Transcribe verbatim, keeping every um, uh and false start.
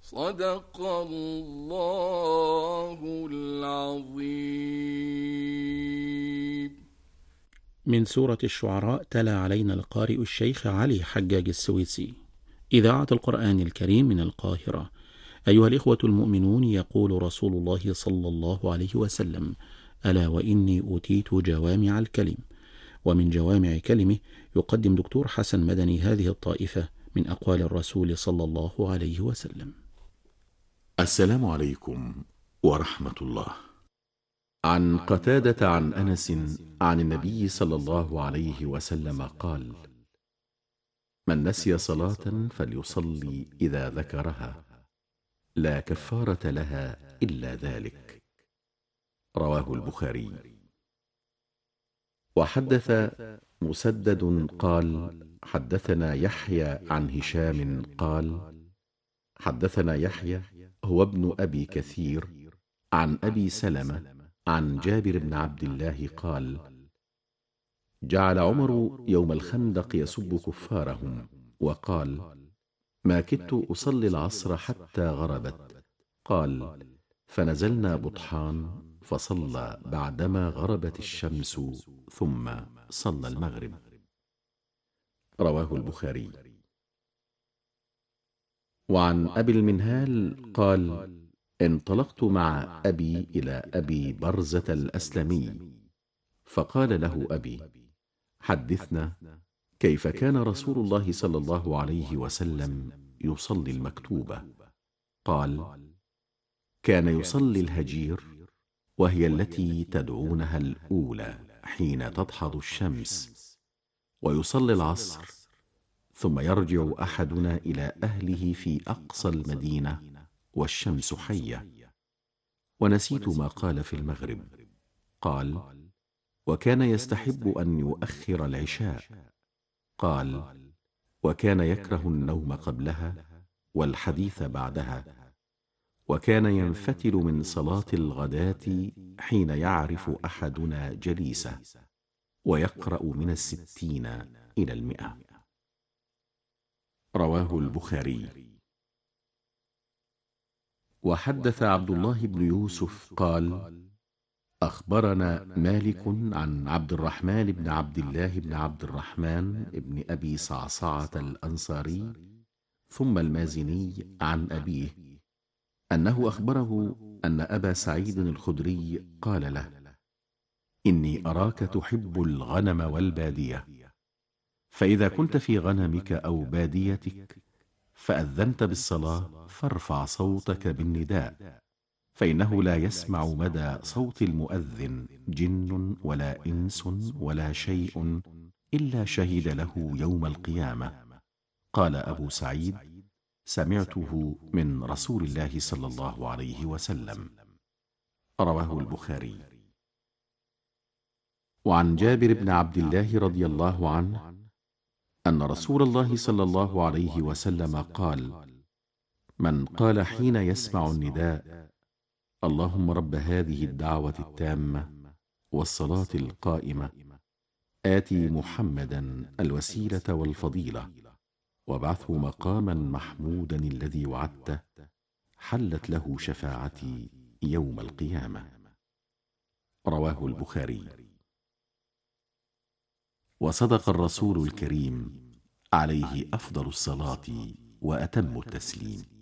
صدق الله العظيم. من سورة الشعراء تلا علينا القارئ الشيخ علي حجاج السويسي. إذاعة القرآن الكريم من القاهرة. أيها الإخوة المؤمنون، يقول رسول الله صلى الله عليه وسلم: ألا وإني أوتيت جوامع الكلم. ومن جوامع كلمه يقدم دكتور حسن مدني هذه الطائفة من أقوال الرسول صلى الله عليه وسلم. السلام عليكم ورحمة الله. عن قتادة عن أنس عن النبي صلى الله عليه وسلم قال: من نسي صلاة فليصلي إذا ذكرها، لا كفارة لها إلا ذلك. رواه البخاري. وحدث مسدد قال: حدثنا يحيى عن هشام قال: حدثنا يحيى هو ابن أبي كثير عن أبي سلمة عن جابر بن عبد الله قال: جعل عمر يوم الخندق يسب كفارهم، وقال: ما كدت أصلي العصر حتى غربت. قال: فنزلنا بطحان فصلى بعدما غربت الشمس ثم صلى المغرب. رواه البخاري. وعن أبي المنهال قال: انطلقت مع أبي إلى أبي برزة الأسلمي، فقال له أبي: حدثنا كيف كان رسول الله صلى الله عليه وسلم يصلي المكتوبة. قال: كان يصلي الهجير، وهي التي تدعونها الأولى حين تدحض الشمس، ويصلي العصر، ثم يرجع أحدنا إلى أهله في أقصى المدينة والشمس حية. ونسيت ما قال في المغرب. قال: وكان يستحب أن يؤخر العشاء. قال: وكان يكره النوم قبلها والحديث بعدها. وكان ينفتل من صلاة الغداة حين يعرف أحدنا جليسه، ويقرأ من الستين إلى المئة. رواه البخاري. وحدث عبد الله بن يوسف قال: أخبرنا مالك عن عبد الرحمن بن عبد الله بن عبد الرحمن بن أبي صعصعة الأنصاري ثم المازني عن أبيه أنه أخبره أن أبا سعيد الخدري قال له: إني أراك تحب الغنم والبادية، فإذا كنت في غنمك أو باديتك فأذنت بالصلاة فارفع صوتك بالنداء، فإنه لا يسمع مدى صوت المؤذن جن ولا إنس ولا شيء إلا شهد له يوم القيامة. قال أبو سعيد: سمعته من رسول الله صلى الله عليه وسلم. رواه البخاري. وعن جابر بن عبد الله رضي الله عنه أن رسول الله صلى الله عليه وسلم قال: من قال حين يسمع النداء: اللهم رب هذه الدعوة التامة والصلاة القائمة، آتي محمدا الوسيلة والفضيلة وابعثه مقاما محمودا الذي وعدته، حلت له شفاعتي يوم القيامة. رواه البخاري. وصدق الرسول الكريم عليه أفضل الصلاة وأتم التسليم.